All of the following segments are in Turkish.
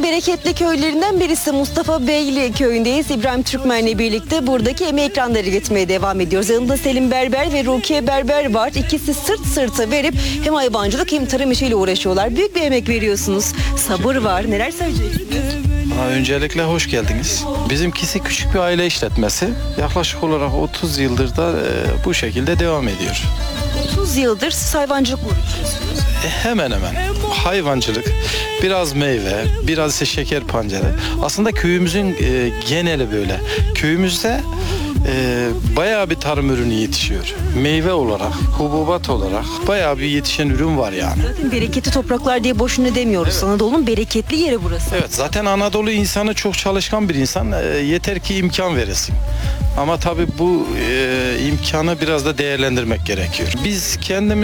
bereketli köylerinden birisi Mustafa Beyli köyündeyiz. İbrahim Türkmen'le birlikte buradaki emeği ekranları getirmeye devam ediyoruz. Yanında Selim Berber ve Rukiye Berber var. İkisi sırt sırta verip hem hayvancılık hem tarım işiyle uğraşıyorlar. Büyük bir emek veriyorsunuz. Sabır var. Neler söyleyeceksiniz? Öncelikle hoş geldiniz. Bizimkisi küçük bir aile işletmesi. Yaklaşık olarak 30 yıldır da bu şekilde devam ediyor. 30 yıldır siz hayvancılıkla uğraşıyorsunuz. Hemen hemen hayvancılık, biraz meyve, biraz ise şeker pancarı. Aslında köyümüzün geneli böyle. Köyümüzde bayağı bir tarım ürünü yetişiyor. Meyve olarak, hububat olarak bayağı bir yetişen ürün var yani. Zaten bereketli topraklar diye boşuna demiyoruz. Evet. Anadolu'nun bereketli yeri burası. Evet, zaten Anadolu insanı çok çalışkan bir insan. Yeter ki imkan veresin. Ama tabii bu imkanı biraz da değerlendirmek gerekiyor. Biz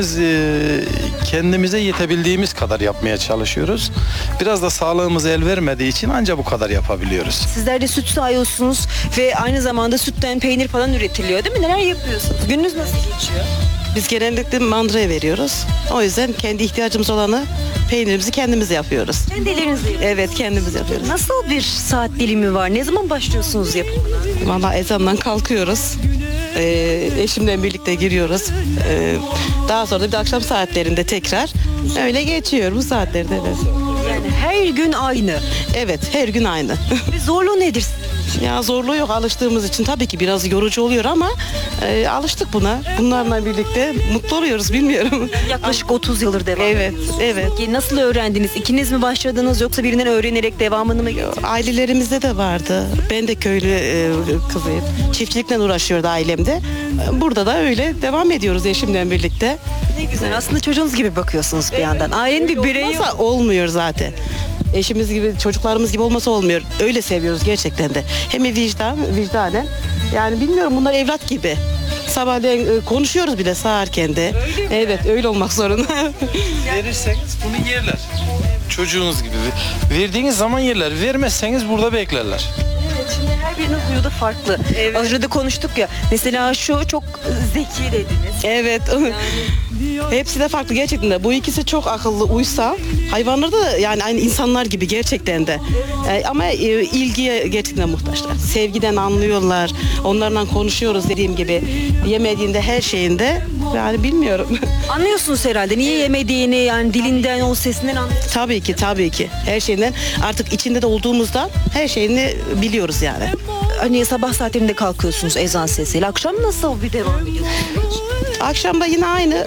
kendimize yetebildiğimiz kadar yapmaya çalışıyoruz. Biraz da sağlığımız el vermediği için ancak bu kadar yapabiliyoruz. Sizler de süt sağıyorsunuz ve aynı zamanda sütten peynir falan üretiliyor değil mi? Neler yapıyorsunuz? Gününüz nasıl geçiyor? Biz genellikle mandıraya veriyoruz. O yüzden kendi ihtiyacımız olanı peynirimizi kendimiz yapıyoruz. Kendi ellerinizle yapıyorsunuz. Evet, kendimiz yapıyoruz. Nasıl bir saat dilimi var? Ne zaman başlıyorsunuz yapımına? Vallahi ezandan kalkıyoruz. Eşimle birlikte giriyoruz. Daha sonra da bir de akşam saatlerinde tekrar öyle geçiyor bu saatlerde. Evet. Yani her gün aynı. Evet, her gün aynı. Bir zorluğu nedir? Ya zorluğu yok, alıştığımız için tabii ki biraz yorucu oluyor ama alıştık buna. Bunlarla birlikte mutlu oluyoruz, bilmiyorum. Yaklaşık 30 yıldır devam Evet, ediyorsunuz. evet. Peki nasıl öğrendiniz? İkiniz mi başladınız yoksa birinden öğrenerek devamını mı getirdiniz? Ailelerimizde de vardı. Ben de köylü kızıyım. Çiftçilikle uğraşıyordu ailemde. Burada da öyle devam ediyoruz eşimle birlikte. Ne güzel. Aslında çocuğunuz gibi bakıyorsunuz bir yandan. Ailenin bir bireyi Olmazsa olmuyor zaten. Eşimiz gibi, çocuklarımız gibi olmasa olmuyor. Öyle seviyoruz gerçekten de. Hem vicdanen. Yani bilmiyorum, bunlar evlat gibi. Sabahleyin konuşuyoruz bile sağarken de. Evet, öyle olmak zorunda. Verirseniz bunu yerler. Çocuğunuz gibi. Verdiğiniz zaman yerler. Vermezseniz burada beklerler. Evet, şimdi her birinin huyu da farklı. Evet. Az önce de konuştuk ya. Mesela şu çok zeki dediniz. Evet. Hepsi de farklı gerçekten de. Bu ikisi çok akıllı, uysal. Hayvanlar da yani aynı insanlar gibi gerçekten de. Ama ilgiye gerçekten muhtaçlar. Sevgiden anlıyorlar. Onlarla konuşuyoruz dediğim gibi. Yemediğinde her şeyinde yani bilmiyorum. Anlıyorsunuz herhalde. Niye yemediğini, yani dilinden, o sesinden anlıyorsunuz. Tabii ki. Her şeyinden artık içinde de olduğumuzdan her şeyini biliyoruz yani. Hani sabah saatlerinde kalkıyorsunuz ezan sesiyle. Akşam nasıl bir devam ediyorsunuz? Akşam da yine aynı.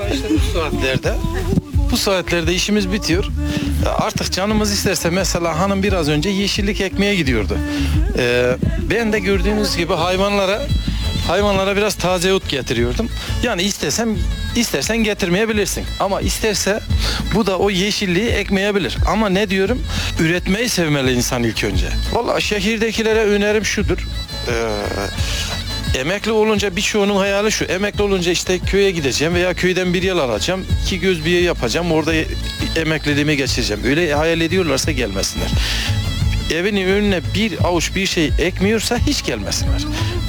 Bu saatlerde işimiz bitiyor. Artık canımız isterse mesela hanım biraz önce yeşillik ekmeye gidiyordu. Ben de gördüğünüz gibi hayvanlara biraz taze ot getiriyordum. Yani istersen getirmeyebilirsin. Ama isterse bu da o yeşilliği ekmeyebilir. Ama ne diyorum? Üretmeyi sevmeli insan ilk önce. Vallahi şehirdekilere önerim şudur. Emekli olunca birçoğunun hayali şu. Emekli olunca işte köye gideceğim veya köyden bir yer alacağım. 2 göz bir yer yapacağım. Orada emekliliğimi geçireceğim. Öyle hayal ediyorlarsa gelmesinler. Evinin önüne bir avuç bir şey ekmiyorsa hiç gelmesinler.